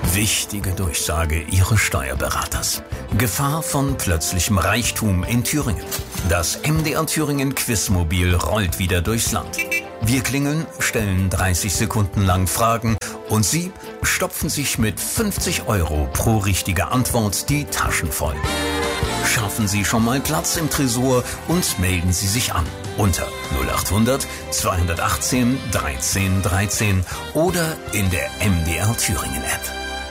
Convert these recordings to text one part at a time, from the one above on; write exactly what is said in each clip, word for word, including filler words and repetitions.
Wichtige Durchsage Ihres Steuerberaters. Gefahr von plötzlichem Reichtum in Thüringen. Das M D R Thüringen Quizmobil rollt wieder durchs Land. Wir klingeln, stellen dreißig Sekunden lang Fragen und Sie stopfen sich mit fünfzig Euro pro richtige Antwort die Taschen voll. Schaffen Sie schon mal Platz im Tresor und melden Sie sich an unter null acht hundert zweihundertachtzehn dreizehn dreizehn oder in der M D R Thüringen App.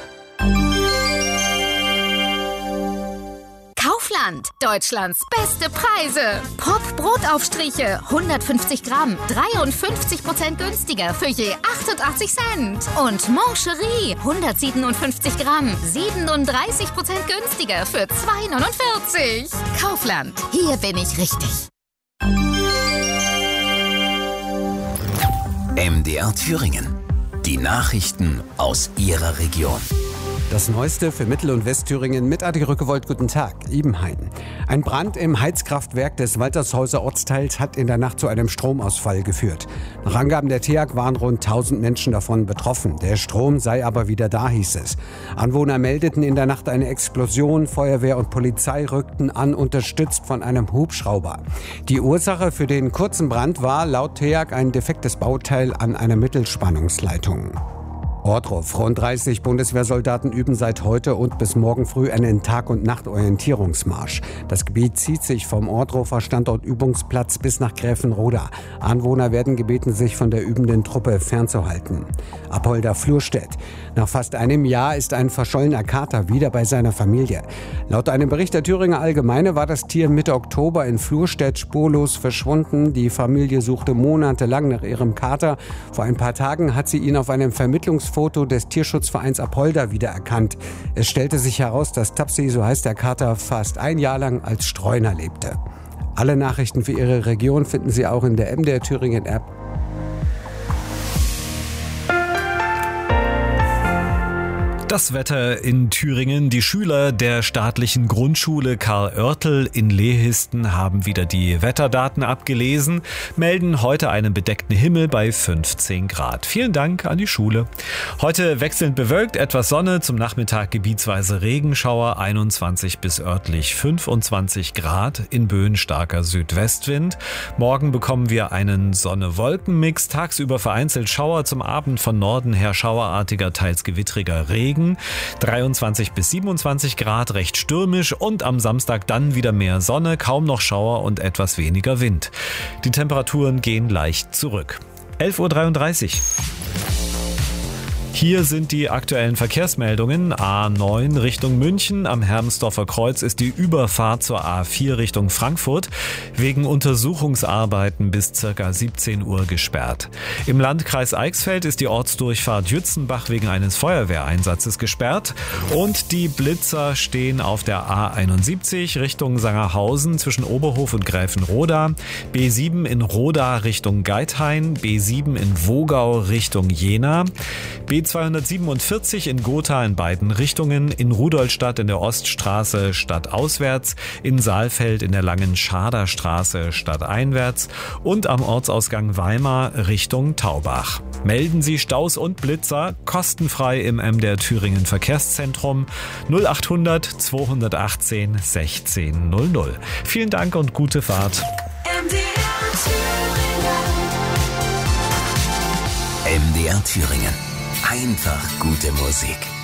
Kaufland, Deutschlands beste Preise. Pop-Brotaufstriche, hundertfünfzig Gramm, dreiundfünfzig Prozent günstiger für je achtundachtzig Cent. Und Mancherie, hundertsiebenundfünfzig Gramm, siebenunddreißig Prozent günstiger für zwei neunundvierzig. Kaufland, hier bin ich richtig. M D R Thüringen. Die Nachrichten aus Ihrer Region. Das Neueste für Mittel- und Westthüringen mit Adi Rückewold. Guten Tag, Ibenhain. Ein Brand im Heizkraftwerk des Waltershäuser Ortsteils hat in der Nacht zu einem Stromausfall geführt. Nach Angaben der T E A G waren rund tausend Menschen davon betroffen. Der Strom sei aber wieder da, hieß es. Anwohner meldeten in der Nacht eine Explosion. Feuerwehr und Polizei rückten an, unterstützt von einem Hubschrauber. Die Ursache für den kurzen Brand war laut T E A G ein defektes Bauteil an einer Mittelspannungsleitung. Ohrdruf. Rund dreißig Bundeswehrsoldaten üben seit heute und bis morgen früh einen Tag- und Nacht-Orientierungsmarsch. Das Gebiet zieht sich vom Ohrdruffer Standortübungsplatz bis nach Gräfenroda. Anwohner werden gebeten, sich von der übenden Truppe fernzuhalten. Apolda Flurstedt. Nach fast einem Jahr ist ein verschollener Kater wieder bei seiner Familie. Laut einem Bericht der Thüringer Allgemeine war das Tier Mitte Oktober in Flurstedt spurlos verschwunden. Die Familie suchte monatelang nach ihrem Kater. Vor ein paar Tagen hat sie ihn auf einem Vermittlungsfoto des Tierschutzvereins Apolda wiedererkannt. Es stellte sich heraus, dass Tapsi, so heißt der Kater, fast ein Jahr lang als Streuner lebte. Alle Nachrichten für Ihre Region finden Sie auch in der M D R Thüringen App. Das Wetter in Thüringen. Die Schüler der staatlichen Grundschule Karl Oertel in Lehisten haben wieder die Wetterdaten abgelesen, melden heute einen bedeckten Himmel bei fünfzehn Grad. Vielen Dank an die Schule. Heute wechselnd bewölkt, etwas Sonne, zum Nachmittag gebietsweise Regenschauer, einundzwanzig bis örtlich fünfundzwanzig Grad, in Böen starker Südwestwind. Morgen bekommen wir einen Sonne-Wolken-Mix, tagsüber vereinzelt Schauer, zum Abend von Norden her schauerartiger, teils gewittriger Regen. dreiundzwanzig bis siebenundzwanzig Grad, recht stürmisch, und am Samstag dann wieder mehr Sonne, kaum noch Schauer und etwas weniger Wind. Die Temperaturen gehen leicht zurück. elf Uhr dreiunddreißig. Hier sind die aktuellen Verkehrsmeldungen. A neun Richtung München. Am Hermsdorfer Kreuz ist die Überfahrt zur A vier Richtung Frankfurt wegen Untersuchungsarbeiten bis ca. siebzehn Uhr gesperrt. Im Landkreis Eichsfeld ist die Ortsdurchfahrt Jützenbach wegen eines Feuerwehreinsatzes gesperrt. Und die Blitzer stehen auf der A einundsiebzig Richtung Sangerhausen zwischen Oberhof und Gräfenroda, B sieben in Roda Richtung Geithain, B sieben in Wogau Richtung Jena, B zweihundertsiebenundvierzig in Gotha in beiden Richtungen, in Rudolstadt in der Oststraße stadtauswärts, in Saalfeld in der langen Schaderstraße stadteinwärts und am Ortsausgang Weimar Richtung Taubach. Melden Sie Staus und Blitzer kostenfrei im M D R Thüringen Verkehrszentrum null acht hundert zweihundertachtzehn sechzehn null null. Vielen Dank und gute Fahrt. M D R Thüringen. M D R Thüringen. Einfach gute Musik.